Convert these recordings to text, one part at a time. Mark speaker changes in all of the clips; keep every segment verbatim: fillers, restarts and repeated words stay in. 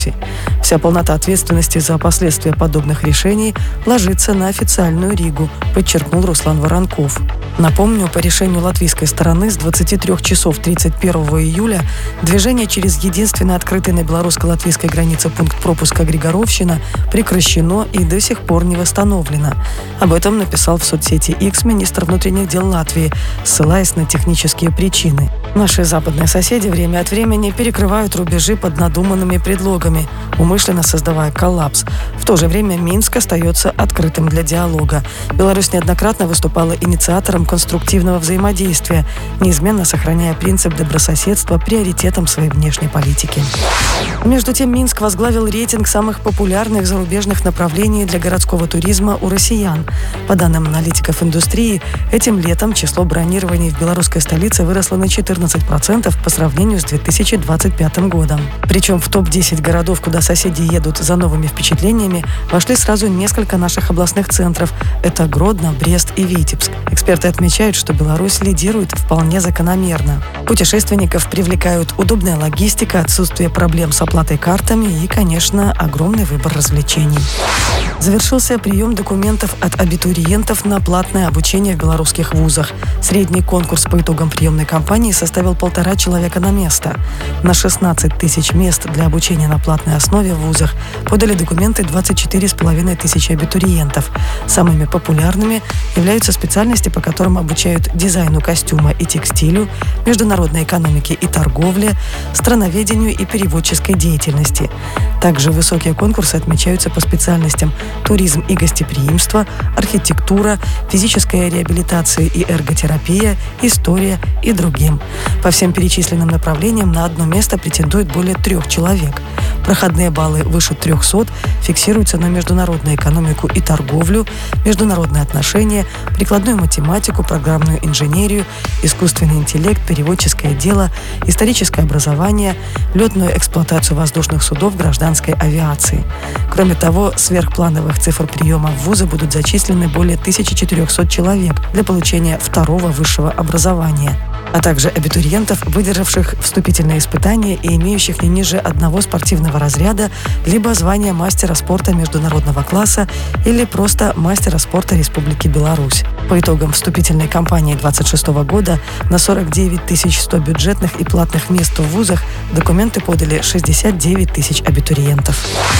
Speaker 1: Вся полнота ответственности за последствия подобных решений ложится на официальную Ригу, подчеркнул Руслан Воронков. Напомню, по решению латвийской стороны с двадцати трёх часов тридцать первого июля движение через единственно открытый на белорусско-латвийской границе пункт пропуска Григоровщина прекращено и до сих пор не восстановлено. Об этом написал в соцсети X министр внутренних дел Латвии, ссылаясь на технические причины. Наши западные соседи время от времени перекрывают рубежи под надуманными предлогами, умышленно создавая коллапс. В то же время Минск остается открытым для диалога. Беларусь неоднократно выступала инициатором конструктивного взаимодействия, неизменно сохраняя принцип добрососедства приоритетом своей внешней политики. Между тем, Минск возглавил рейтинг самых популярных зарубежных направлений для городского туризма у россиян. По данным аналитиков индустрии, этим летом число бронирований в белорусской столице выросло на четырнадцать процентов по сравнению с две тысячи двадцать пятым годом. Причем в топ десять городов, куда соседи едут за новыми впечатлениями, вошли сразу несколько наших областных центров. Это Гродно, Брест и Витебск. Эксперты отмечают, что Беларусь лидирует вполне закономерно. Путешественников привлекают удобная логистика, отсутствие проблем с оплатой картами и, конечно, огромный выбор развлечений. Завершился прием документов от абитуриентов на платное обучение в белорусских вузах. Средний конкурс по итогам приемной кампании составил полтора человека на место. На шестнадцать тысяч мест для обучения на платной основе в вузах подали документы двадцать четыре с половиной тысячи абитуриентов. Самыми популярными являются специальности, по которым обучают дизайну костюма и текстилю, международной экономике и торговле, страноведению и переводческой деятельности. Также высокие конкурсы отмечаются по специальностям туризм и гостеприимство, архитектура, физическая реабилитация и эрготерапия, история и другим. По всем перечисленным направлениям на одно место претендует более трех человек. Проходные баллы выше трехсот фиксируются на международную экономику и торговлю, международные отношения, прикладную математику, программную инженерию, искусственный интеллект, переводческое дело, историческое образование, летную эксплуатацию воздушных судов гражданской авиации. Кроме того, сверхплановых цифр приема в вузы будут зачислены более тысячи четырехсот человек для получения второго высшего образования, а также абитуриентов, выдержавших вступительные испытания и имеющих не ниже одного спортивного разряда, либо звания мастера спорта международного класса или просто мастера спорта Республики Беларусь. По итогам вступительной кампании две тысячи двадцать шестого года на сорок девять тысяч сто бюджетных и платных мест в вузах документы подали шестьдесят девять тысяч абитуриентов.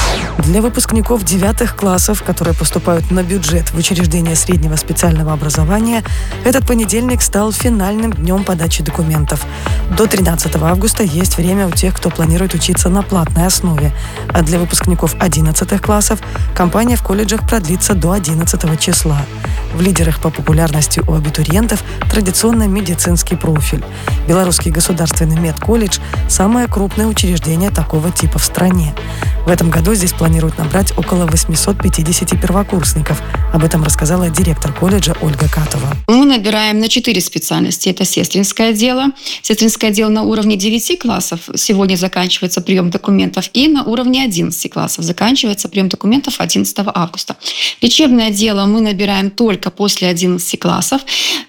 Speaker 1: Для выпускников девятых классов, которые поступают на бюджет в учреждения среднего специального образования, этот понедельник стал финальным днем подачи документов. До тринадцатого августа есть время у тех, кто планирует учиться на платной основе. А для выпускников одиннадцатых классов кампания в колледжах продлится до одиннадцатого числа. В лидерах по популярности у абитуриентов традиционно медицинский профиль. Белорусский государственный медколледж – самое крупное учреждение такого типа в стране. В этом году здесь планируют набрать около восемьсот пятьдесят первокурсников. Об этом рассказала директор колледжа Ольга Катова.
Speaker 2: Мы набираем на четыре специальности. Это сестринское дело. Сестринское дело на уровне девяти классов. Сегодня заканчивается прием документов. И на уровне одиннадцати классов заканчивается прием документов одиннадцатого августа. Лечебное дело мы набираем только после одиннадцати классов.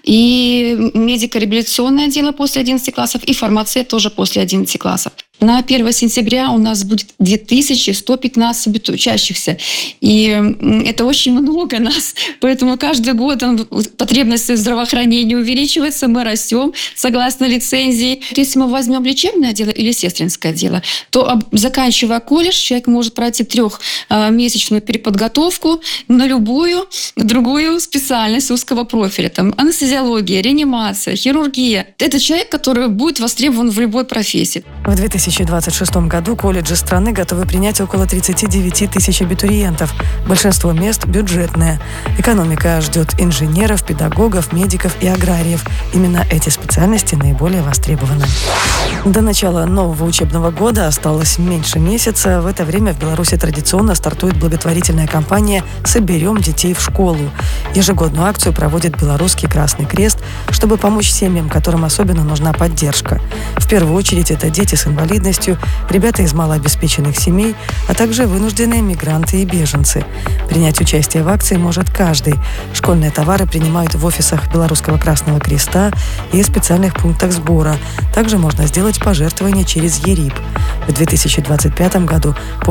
Speaker 2: И медико-реабилитационное дело после одиннадцати классов. И фармация тоже после одиннадцати классов. На первое сентября у нас будет две тысячи сто пятнадцать учащихся. И это очень много нас. Поэтому каждый год потребность в здравоохранении увеличивается, мы растем согласно лицензии. Если мы возьмем лечебное дело или сестринское дело, то, заканчивая колледж, человек может пройти трехмесячную переподготовку на любую другую специальность узкого профиля. Там анестезиология, реанимация, хирургия. Это человек, который будет востребован в любой профессии.
Speaker 1: В две тысячи двадцать шестом году колледжи страны готовы принять около тридцати девяти тысяч абитуриентов. Большинство мест бюджетные. Экономика ждет инженеров, педагогов, медиков и аграриев. Именно эти специальности наиболее востребованы. До начала нового учебного года осталось меньше месяца. В это время в Беларуси традиционно стартует благотворительная кампания «Соберем детей в школу». Ежегодную акцию проводит Белорусский Красный Крест чтобы помочь семьям, которым особенно нужна поддержка. В первую очередь это дети с инвалидностью, ребята из малообеспеченных семей, а также вынужденные мигранты и беженцы. Принять участие в акции может каждый. Школьные товары принимают в офисах Белорусского Красного Креста и специальных пунктах сбора. Также можно сделать пожертвование через ЕРИП. В две тысячи двадцать пятом году